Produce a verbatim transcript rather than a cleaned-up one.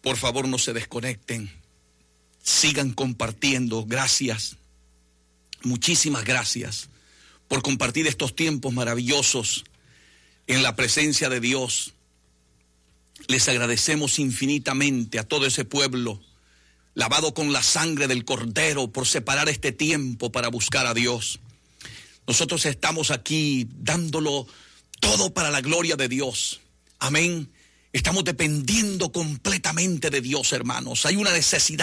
Por favor, no se desconecten. Sigan compartiendo. Gracias. Muchísimas gracias por compartir estos tiempos maravillosos en la presencia de Dios. Les agradecemos infinitamente a todo ese pueblo lavado con la sangre del Cordero por separar este tiempo para buscar a Dios. Nosotros estamos aquí dándolo todo para la gloria de Dios. Amén. Estamos dependiendo completamente de Dios, hermanos. Hay una necesidad